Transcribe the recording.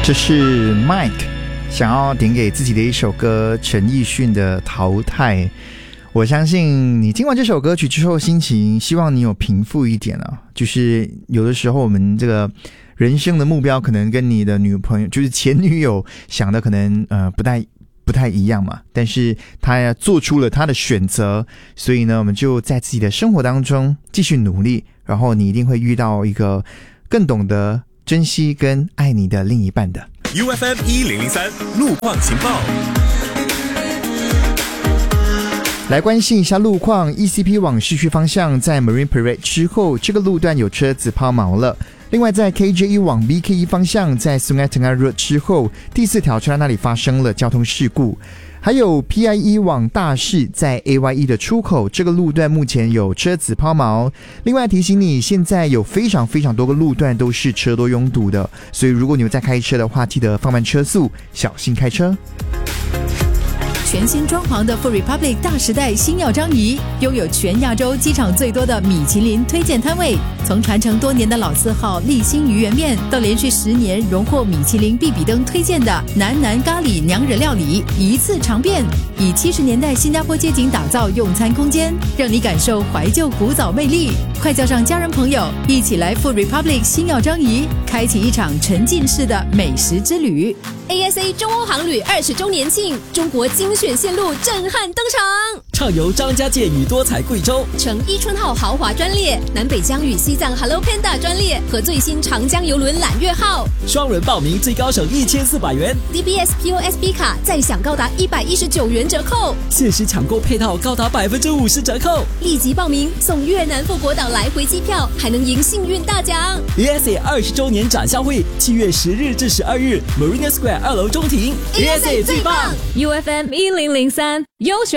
这是 Mike 想要点给自己的一首歌，陈奕迅的《淘汰》。我相信你听完这首歌曲之后，心情希望你有平复一点啊。就是有的时候我们这个人生的目标可能跟你的女朋友，就是前女友想的可能不太一样嘛，但是她做出了她的选择，所以呢，我们就在自己的生活当中继续努力，然后你一定会遇到一个更懂得珍惜跟爱你的另一半的。 UFM 1003路况情报， 来关心一下路况。 ECP 往市区方向在 Marine Parade 之后，这个路段有车子抛锚了。另外在 KJ1 往 BK1 方向在 Sungai Tengah Road 之后，第4条车道那里发生了交通事故。还有 PI1 往大市在 AY1 的出口，这个路段目前有车子抛锚。另外提醒你，现在有非常多个路段都是车多拥堵的，所以如果你有在开车的话，记得放慢车速，小心开车。 全新装潢的 Food Republic 大时代星耀张仪，拥有全亚洲机场最多的米其林推荐摊位。从传承多年的老字号立新鱼圆面，到连续10年荣获米其林必比登推荐的南咖喱娘惹料理，一次尝遍。以70年代新加坡街景打造用餐空间，让你感受怀旧古早魅力。快叫上家人朋友，一起来 Food Republic 星耀张仪，开启一场沉浸式的美食之旅。 ASA 中欧航旅20周年庆，中国精选线路震撼登场， 畅游张家界与多彩贵州， 乘伊春号豪华专列，南北疆与西藏 Hello Panda 专列和最新长江邮轮揽月号， 双人报名最高省1400元， DBS POSB 卡再享高达119元折扣， 限时抢购配套高达50%折扣， 立即报名送越南富国岛来回机票，还能赢幸运大奖。 ASA 20周年展销会7月10日至12日 Marina Square 2楼中庭， ASA 最棒。 UFM 1003优选